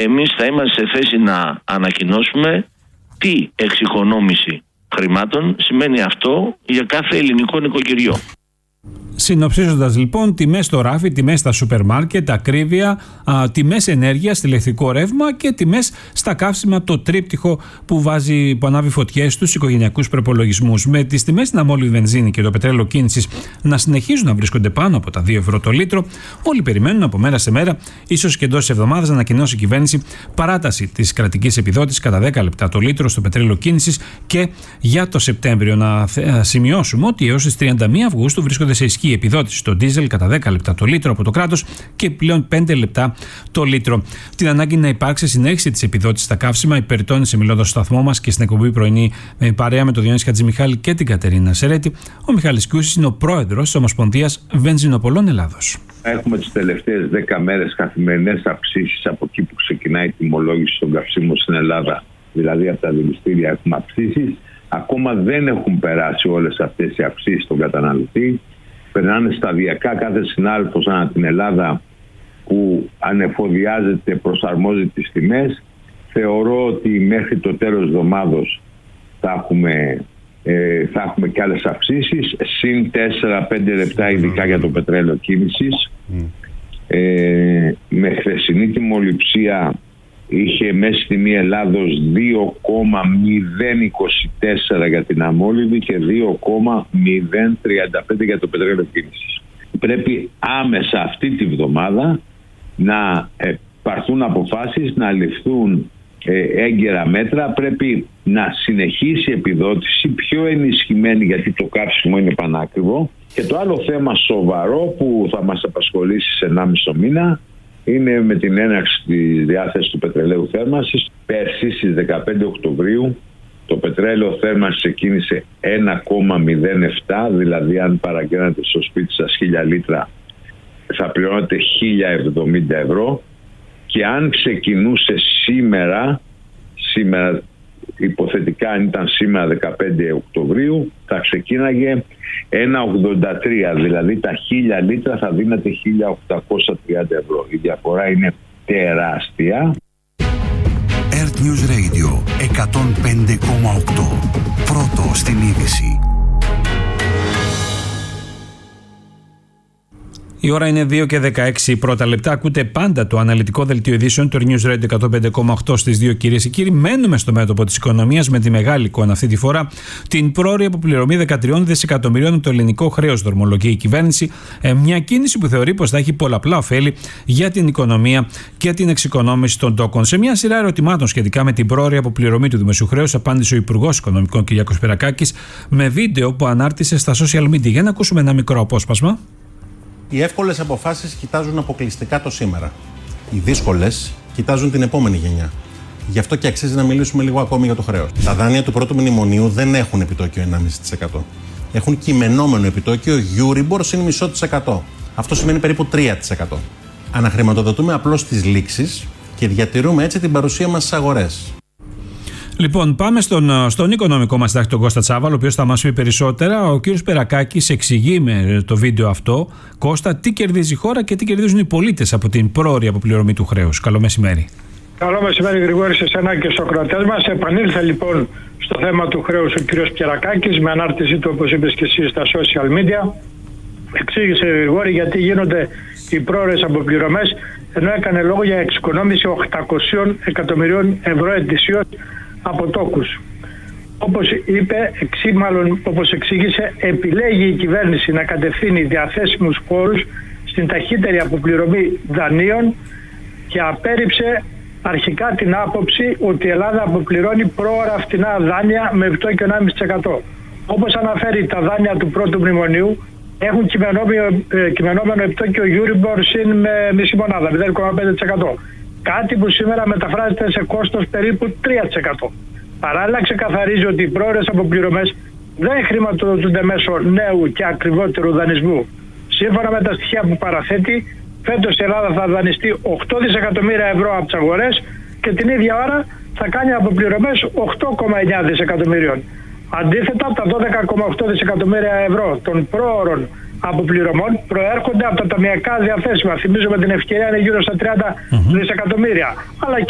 εμείς θα είμαστε σε θέση να ανακοινώσουμε τι εξοικονόμηση χρημάτων σημαίνει αυτό για κάθε ελληνικό νοικοκυριό. Συνοψίζοντας λοιπόν, τιμές στο ράφι, τιμές στα σούπερ μάρκετ, ακρίβεια, τιμές ενέργειας, τηλεοπτικό ρεύμα και τιμές στα καύσιμα, το τρίπτυχο που ανάβει φωτιές στους οικογενειακούς προπολογισμούς. Με τις τιμές στην αμόλυβη βενζίνη και το πετρέλαιο κίνησης να συνεχίζουν να βρίσκονται πάνω από τα 2 ευρώ το λίτρο, όλοι περιμένουν από μέρα σε μέρα, ίσως και εντός της εβδομάδας, να ανακοινώσει η κυβέρνηση παράταση της κρατικής επιδότησης κατά 10 λεπτά το λίτρο στο πετρέλαιο κίνησης και για το Σεπτέμβριο. Να σημειώσουμε ότι έως τις 31 Αυγούστου βρίσκονται σε ισχύ επιδότηση στο ντίζελ κατά 10 λεπτά το λίτρο από το κράτος και πλέον 5 λεπτά το λίτρο. Την ανάγκη να υπάρξει συνέχιση της επιδότησης στα καύσιμα υπερτώνησε μιλώντας στο σταθμό μας και στην εκπομπή πρωινή με παρέα με τον Διονύση Χατζημιχάλη και την Κατερίνα Σερέτη. Ο Μιχάλης Κιούσης είναι ο πρόεδρος της Ομοσπονδίας Βενζινοπολών Ελλάδος. Έχουμε τις τελευταίες 10 μέρες καθημερινές αυξήσεις από εκεί που ξεκινάει η τιμολόγηση των καυσίμων στην Ελλάδα. Δηλαδή από τα δηληστήρια έχουμε αυξήσεις. Ακόμα δεν έχουν περάσει όλες αυτές οι αυξήσεις στον καταναλωτή. Περνάνε σταδιακά, κάθε συνάδελφος ανά την Ελλάδα που ανεφοδιάζεται, προσαρμόζει τις τιμές. Θεωρώ ότι μέχρι το τέλος της εβδομάδος θα έχουμε και άλλες αυξήσεις, συν 4-5 λεπτά ειδικά για το πετρέλαιο κίνησης. Με χθεσινή τιμοληψία είχε μέση τιμή Ελλάδος 2,024 για την αμόλυβη και 2,035 για το πετρέλαιο κίνησης. Πρέπει άμεσα αυτή τη βδομάδα να πάρθουν αποφάσεις, να ληφθούν έγκαιρα μέτρα. Πρέπει να συνεχίσει η επιδότηση πιο ενισχυμένη, γιατί το καύσιμο είναι πανάκριβο. Και το άλλο θέμα σοβαρό που θα μας απασχολήσει σε 1,5 μήνα είναι με την έναρξη της διάθεσης του πετρελαίου θέρμανσης. Πέρσι στις 15 Οκτωβρίου το πετρέλαιο θέρμανσης ξεκίνησε 1,07, δηλαδή αν παραγγέλνετε στο σπίτι σας 1000 λίτρα θα πληρώνετε 1070 ευρώ, και αν ξεκινούσε σήμερα υποθετικά αν ήταν σήμερα 15 Οκτωβρίου θα ξεκίναγε 1,83, δηλαδή τα 1000 λίτρα θα δίνατε 1830 ευρώ. Η διαφορά είναι τεράστια. Earth News Radio 105,8. Πρώτο στην είδηση. Η ώρα είναι 2 και 16 πρώτα λεπτά. Ακούτε πάντα το αναλυτικό δελτίο ειδήσεων του News Radio 105,8 στις 2, κυρίες και κύριοι. Μένουμε στο μέτωπο της οικονομίας με τη μεγάλη εικόνα αυτή τη φορά. Την πρόωρη αποπληρωμή 13 δισεκατομμυρίων από το ελληνικό χρέος, δρομολογεί η κυβέρνηση. Μια κίνηση που θεωρεί πως θα έχει πολλαπλά ωφέλη για την οικονομία και την εξοικονόμηση των τόκων. Σε μια σειρά ερωτημάτων σχετικά με την πρόωρη αποπληρωμή του δημοσίου χρέους, απάντησε ο Υπουργός Οικονομικών Κυριάκος Πυρακάκης με βίντεο που ανάρτησε στα social media. Για να ακούσουμε ένα μικρό απόσπασμα. Οι εύκολες αποφάσεις κοιτάζουν αποκλειστικά το σήμερα. Οι δύσκολες κοιτάζουν την επόμενη γενιά. Γι' αυτό και αξίζει να μιλήσουμε λίγο ακόμη για το χρέος. Τα δάνεια του πρώτου μνημονίου δεν έχουν επιτόκιο 1,5%. Έχουν κειμενόμενο επιτόκιο Euribor συν 0,5%. Αυτό σημαίνει περίπου 3%. Αναχρηματοδοτούμε απλώς τις λήξεις και διατηρούμε έτσι την παρουσία μας στις αγορές. Λοιπόν, πάμε στον οικονομικό μας συντάκτη, τον Κώστα Τσάβαλο, ο οποίος θα μας πει περισσότερα. Ο κύριος Περακάκης εξηγεί με το βίντεο αυτό, Κώστα, τι κερδίζει η χώρα και τι κερδίζουν οι πολίτες από την πρόωρη αποπληρωμή του χρέους. Καλό μεσημέρι. Καλό μεσημέρι, Γρηγόρη, σε εσένα και στους ακροατές μας. Επανήλθε λοιπόν στο θέμα του χρέους ο κύριος Περακάκης με ανάρτησή του, όπως είπες και εσύ, στα social media. Εξήγησε, Γρηγόρη, γιατί γίνονται οι πρόωρες αποπληρωμές, ενώ έκανε λόγο για εξοικονόμηση 800 εκατομμυρίων ευρώ ετησίως από τόκους. Όπως είπε, όπως εξήγησε, επιλέγει η κυβέρνηση να κατευθύνει διαθέσιμους πόρους στην ταχύτερη αποπληρωμή δανείων και απέρριψε αρχικά την άποψη ότι η Ελλάδα αποπληρώνει πρόωρα φτηνά δάνεια με επιτόκιο 1,5%. Όπως αναφέρει, τα δάνεια του πρώτου μνημονίου έχουν κειμενόμενο επιτόκιο Euribor συν με μισή μονάδα, 0,5%. Κάτι που σήμερα μεταφράζεται σε κόστος περίπου 3%. Παράλληλα, ξεκαθαρίζει ότι οι πρόωρες αποπληρωμές δεν χρηματοδοτούνται μέσω νέου και ακριβότερου δανεισμού. Σύμφωνα με τα στοιχεία που παραθέτει, φέτος η Ελλάδα θα δανειστεί 8 δισεκατομμύρια ευρώ από τις αγορές και την ίδια ώρα θα κάνει αποπληρωμές 8,9 δισεκατομμυρίων. Αντίθετα, τα 12,8 δισεκατομμύρια ευρώ των πρόωρων αποπληρωμών προέρχονται από τα ταμιακά διαθέσιμα. Θυμίζω με την ευκαιρία είναι γύρω στα 30 δισεκατομμύρια. Αλλά